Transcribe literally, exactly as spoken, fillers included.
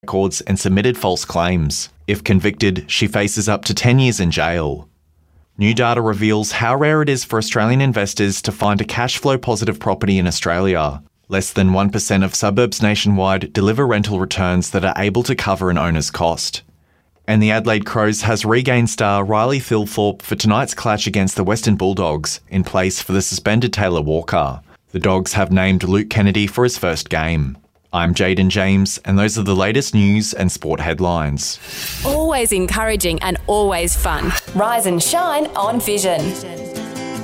records and submitted false claims. If convicted, she faces up to ten years in jail. New data reveals how rare it is for Australian investors to find a cash flow positive property in Australia. Less than one percent of suburbs nationwide deliver rental returns that are able to cover an owner's cost. And the Adelaide Crows has regained star Riley Thilthorpe for tonight's clash against the Western Bulldogs, in place for the suspended Taylor Walker. The Dogs have named Luke Kennedy for his first game. I'm Jaden James, and those are the latest news and sport headlines. Always encouraging and always fun. Rise and shine on Vision.